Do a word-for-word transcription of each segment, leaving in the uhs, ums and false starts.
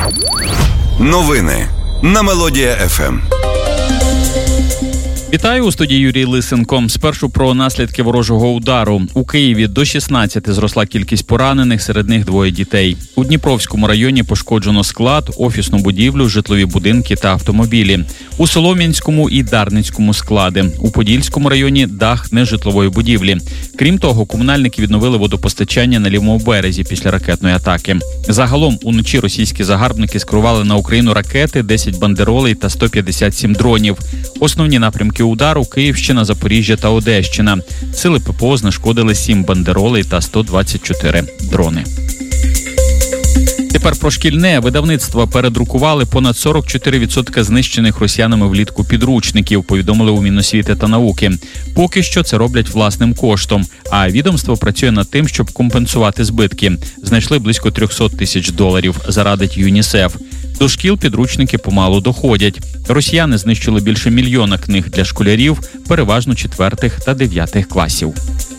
Новини на Мелодія еф ем. Вітаю, у студії Юрій Лисенко. Спершу про наслідки ворожого удару. У Києві до шістнадцяти зросла кількість поранених, серед них двоє дітей. У Дніпровському районі пошкоджено склад, офісну будівлю, житлові будинки та автомобілі. У Солом'янському і Дарницькому склади. У Подільському районі дах нежитлової будівлі. Крім того, комунальники відновили водопостачання на лівому березі після ракетної атаки. Загалом уночі російські загарбники скерували на Україну ракети, десять бандеролей та сто п'ятдесят сім дронів. Основні напрямки удару – Київщина, Запоріжжя та Одещина. Сили ППО знешкодили сім бандеролей та сто двадцять чотири дрони. Тепер про шкільне. Видавництва передрукували понад сорок чотири відсотки знищених росіянами влітку підручників, повідомили у Міносвіти та науки. Поки що це роблять власним коштом, а відомство працює над тим, щоб компенсувати збитки. Знайшли близько триста тисяч доларів, зарадить ЮНІСЕФ. До шкіл підручники помалу доходять. Росіяни знищили більше мільйона книг для школярів, переважно четвертих та дев'ятих класів.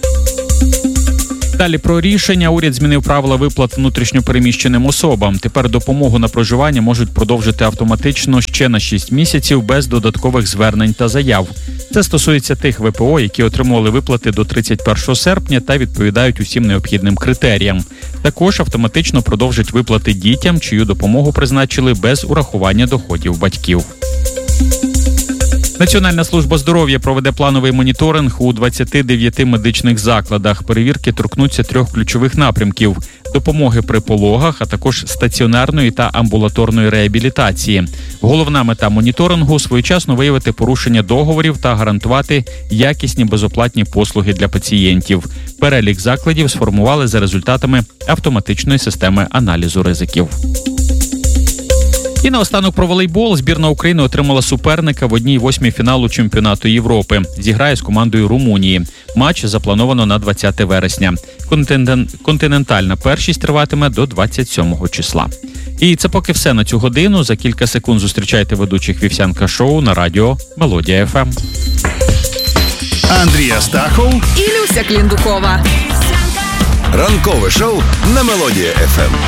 Далі про рішення. Уряд змінив правила виплат внутрішньопереміщеним особам. Тепер допомогу на проживання можуть продовжити автоматично ще на шість місяців без додаткових звернень та заяв. Це стосується тих ве пе о, які отримували виплати до тридцять першого серпня та відповідають усім необхідним критеріям. Також автоматично продовжать виплати дітям, чию допомогу призначили без урахування доходів батьків. Національна служба здоров'я проведе плановий моніторинг у двадцяти дев'яти медичних закладах. Перевірки торкнуться трьох ключових напрямків – допомоги при пологах, а також стаціонарної та амбулаторної реабілітації. Головна мета моніторингу – своєчасно виявити порушення договорів та гарантувати якісні безоплатні послуги для пацієнтів. Перелік закладів сформували за результатами автоматичної системи аналізу ризиків. І наостанок про волейбол. Збірна України отримала суперника в одній восьмій фіналу чемпіонату Європи. Зіграє з командою Румунії. Матч заплановано на двадцяте вересня. Континен... Континентальна першість триватиме до двадцять сьомого числа. І це поки все на цю годину. За кілька секунд зустрічайте ведучих Вівсянка шоу на радіо Мелодія еф ем. Андрій Астахов і Люся Кліндукова. Ранкове шоу на Мелодія еф ем.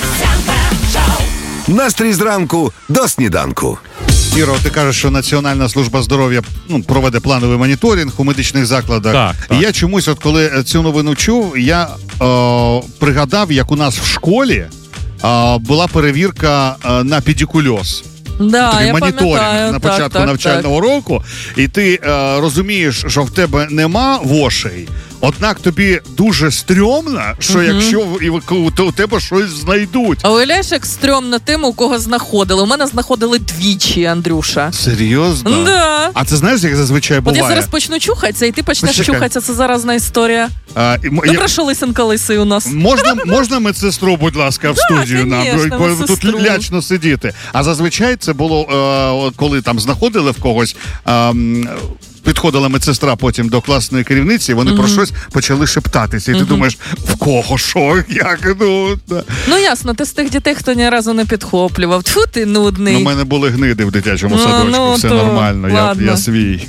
Настрій зранку до сніданку. Іро, ти кажеш, що Національна служба здоров'я ну, проведе плановий моніторинг у медичних закладах. Так, так. І я чомусь, от коли цю новину чув, я е, пригадав, як у нас в школі е, була перевірка е, на педикульоз. Да, Такий я моніторинг на початку так, навчального так. року, і ти е, розумієш, що в тебе нема вошей, однак тобі дуже стрьомно, що угу. якщо і, то у тебе щось знайдуть. А уявляєш, як стрьомно тим, у кого знаходили? У мене знаходили двічі, Андрюша. Серйозно? Да. А це знаєш, як зазвичай буває? От я зараз почну чухатися, і ти почнеш Почекай. чухатися. Це заразна історія. А, і, Добре, я... що Лисенка лисий у нас. Можна, можна медсестру, будь ласка, в да, студію нам? Конечно, Тут лячно сидіти. А зазвичай це було, е, коли там знаходили в когось, е, підходила медсестра потім до класної керівниці, вони mm-hmm. про щось почали шептатися. І mm-hmm. ти думаєш, в кого, що, як, ну... Да. Ну, ясно, ти з тих дітей, хто ні разу не підхоплював. Тьфу, ти нудний. Ну, в мене були гниди в дитячому ну, садочку, ну, все то, нормально, я, я свій.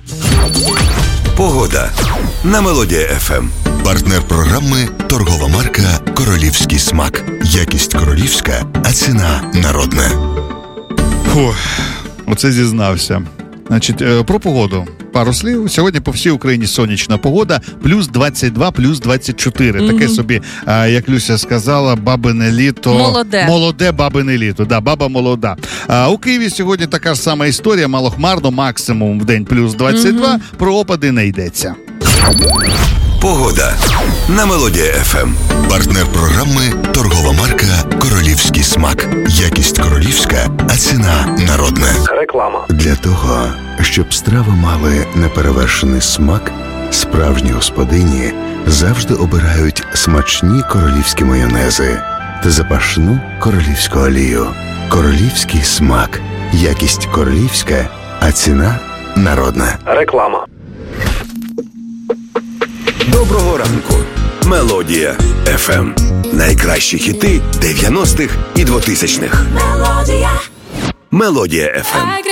Погода на Мелодія еф ем. Партнер програми – торгова марка «Королівський смак». Якість королівська, а ціна народна. Фух, оце зізнався. Значить, про погоду. Пару слів. Сьогодні по всій Україні сонячна погода. Плюс двадцять два, плюс двадцять чотири. Mm-hmm. Таке собі, як Люся сказала, бабине літо. Молоде. Молоде бабине літо. Да, баба молода. А у Києві сьогодні така ж сама історія. Малохмарно, максимум в день плюс двадцять два. Mm-hmm. Про опади не йдеться. Погода на Мелодія еф ем. Партнер програми – торгова марка «Королівський смак». Якість королівська, а ціна народна. Реклама. Для того, щоб страви мали неперевершений смак, справжні господині завжди обирають смачні королівські майонези та запашну королівську олію. Королівський смак. Якість королівська, а ціна народна. Реклама. Доброго ранку. Мелодія еф ем. Найкращі хіти дев'яностих і двотисячних. Мелодія. Мелодія еф ем.